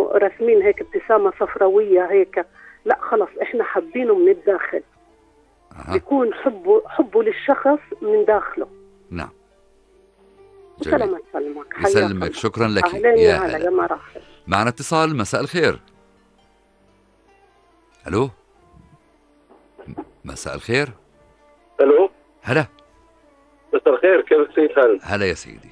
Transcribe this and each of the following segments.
انه رسمين هيك ابتسامة صفراوية هيك، لا خلص احنا حابينه من الداخل. بيكون حبه للشخص من داخله. نعم. سلامة سلمك. يسلمك. شكرا لك. يا هلا يا مرحبا. معنا اتصال. مساء الخير. الو. مساء الخير. الو. هلا. مساء الخير، كيف السيد خالد؟ هلا يا سيدي.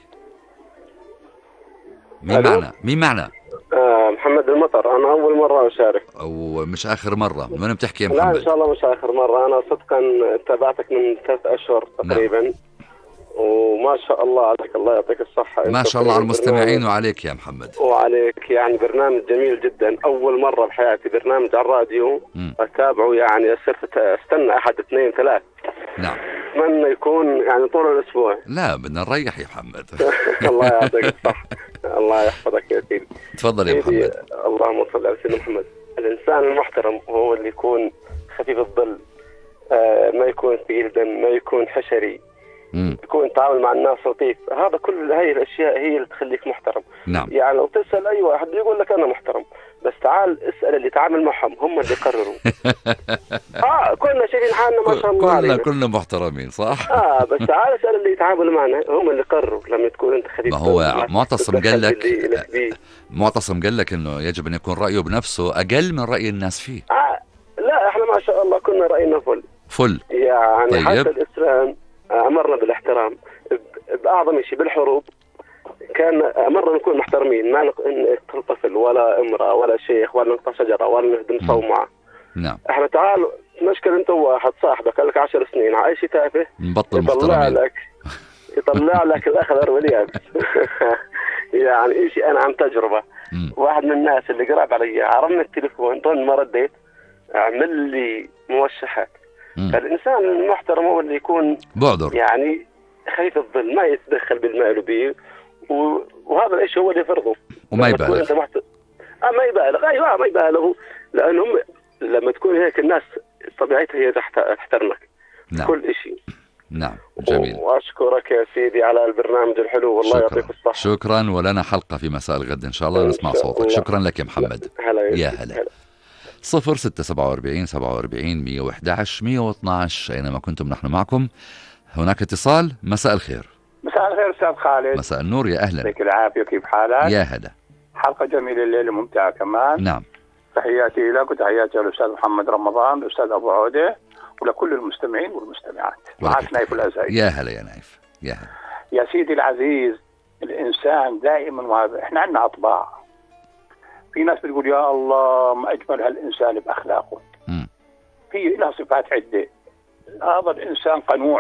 مين معنا؟ محمد المطر. انا اول مرة اشارك. او مش اخر مرة؟ من وين بتحكي يا محمد؟ لا ان شاء الله مش اخر مرة. انا صدقا تابعتك من 3 أشهر تقريبا. نعم. وما شاء الله عليك، الله يعطيك الصحة. ما شاء الله على المستمعين وعليك يا محمد. وعليك، يعني برنامج جميل جدا. أول مرة بحياتي برنامج على الراديو أتابعه، يعني صرت أستنى 1 2 3. نعم. أتمنى يكون يعني طول الأسبوع. لا بدنا نريح يا محمد. الله يعطيك الصحة. الله يحفظك يا سيدي. تفضل يا محمد. اللهم صل على سيدنا محمد. الإنسان المحترم هو اللي يكون خفيف الظل، ما يكون ثقيل دم، ما يكون حشري، يكون تعامل مع الناس لطيف. هذا كل هاي الاشياء هي اللي تخليك محترم. نعم. يعني لو تسال اي واحد يقول لك انا محترم، بس تعال اسال اللي يتعامل معهم، هم اللي يقرروا. كلنا شايفين حالنا ما شاء الله كلنا محترمين صح. بس تعال اسال اللي يتعاملوا معنا، هم اللي يقرروا. لما تكون انت خفيف. ما هو معتصم قال لك انه يجب ان يكون رايه بنفسه اقل من راي الناس فيه. لا احنا ما شاء الله كنا راينا فل يعني. طيب. حتى الاسلام أمرنا بالاحترام بأعظم شيء. بالحروب كان أمرنا نكون محترمين، ما نقتل طفل ولا امرأة ولا شيخ ولا نقطع شجرة ولا نهدم صومعة. نعم. احنا تعال مشكلة انت وواحد صاحبك قال لك 10 سنين على شيء تافه، نبطل محترمين. يطلع لك الأخضر واليابس. يعني شيء أنا عن تجربة. واحد من الناس اللي قرب علي عرمنا التليفون ظن ما رديت، عمل لي موشحات. فالإنسان المحترم هو اللي يكون بعذر، يعني خفيف الظل، ما يتدخل بالمال وبيه، وهذا الشيء هو اللي يفرضه. وما يبالغ. ما يبالغ. أيوة ما يبالغ، لأنهم لما تكون هيك الناس طبيعتها هي تحترمك. نعم. كل شيء. نعم جميل. وأشكرك يا سيدي على البرنامج الحلو، والله يعطيك الصحة. شكرا، ولنا حلقة في مساء الغد إن شاء الله نسمع صوتك. شكرا لك يا محمد. يا هلا. 0647 47 111 112 أينما كنتم نحن معكم. هناك اتصال. مساء الخير. مساء الخير أستاذ خالد. مساء النور، يا أهلا. يعطيك العافية، كيف حالك؟ يا هلا. حلقة جميلة الليلة، ممتعة كمان. نعم. تحياتي لك وتحياتي للأستاذ محمد رمضان، الأستاذ أبو عودة، ولكل المستمعين والمستمعات. معك نايف الأزهري. يا هلا يا نايف. يا هلا يا سيدي العزيز. الإنسان دائما احنا عندنا أطباع. في ناس بتقول يا الله ما أجمل هالإنسان بأخلاقه. في له صفات عدة. هذا الإنسان قنوع.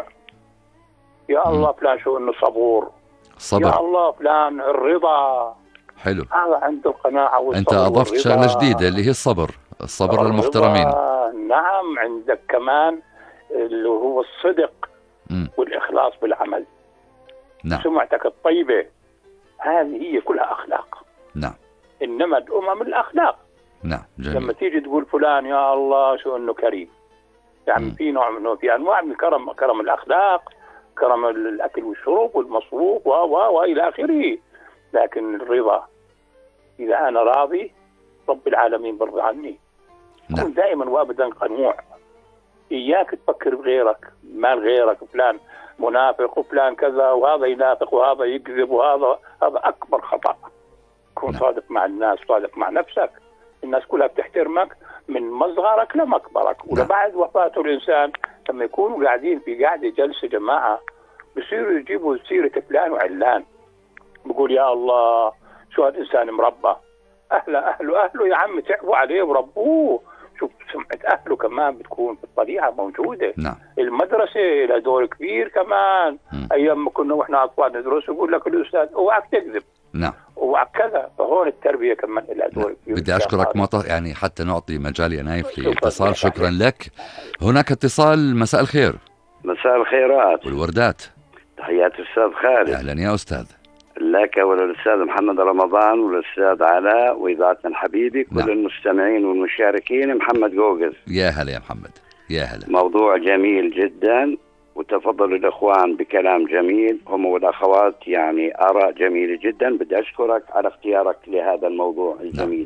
يا الله فلان شو إنه صبور. يا الله فلان الرضا. حلو. هذا عنده القناعة والصبر. أنت أضفت شغلة جديدة اللي هي الصبر للمحترمين. نعم. عندك كمان اللي هو الصدق والإخلاص بالعمل. نعم. سمعتك الطيبة، هذه هي كلها أخلاق. نعم. إنما الأمم الأخلاق. نعم جميل. لما تيجي تقول فلان يا الله شو إنه كريم، يعني في نوع منه، في أنواع من الكرم، كرم الأخلاق، كرم الأكل والشرب والمصروف وإلى آخره. لكن الرضا، إذا أنا راضي رب العالمين برضى عني. نعم. كن دائما وابدا قنوع. إياك تفكر بغيرك، مال غيرك، فلان منافق وفلان كذا وهذا ينافق وهذا يكذب وهذا أكبر خطأ. كن صادق مع الناس، صادق مع نفسك. الناس كلها بتحترمك من مصغرك لمكبرك. ولبعد وفاة الإنسان لما يكونوا قاعدين في قاعدة جلسة جماعة بصيروا يجيبوا سيرة فلان وعلان، بقول يا الله شو هالإنسان مربى، أهله يا عم تعبوا عليه وربوه. شوف سمعة أهله كمان بتكون في الطبيعة موجودة. نعم. المدرسة لها دور كبير كمان. أيام ما كنا وإحنا أطفال ندرس يقول لك الأستاذ اوعك تكذب. نعم. اوعك كذا. فهون التربية كمان لها دور كبير. بدي أشكرك يعني حتى نعطي مجال يا نايف لاتصال. شكرا لك. هناك اتصال. مساء الخير. مساء الخيرات والوردات. تحياتي أستاذ خالد. أهلا يا أستاذ. لك وللأستاذ محمد رمضان وللأستاذ علاء وإذاعتنا الحبيبة، كل نعم. المستمعين والمشاركين. محمد جوجز. يا هلا يا محمد. يا هلا. موضوع جميل جدا، وتفضل الإخوان بكلام جميل، هم والأخوات يعني آراء جميلة جدا. بدي أشكرك على اختيارك لهذا الموضوع الجميل. نعم.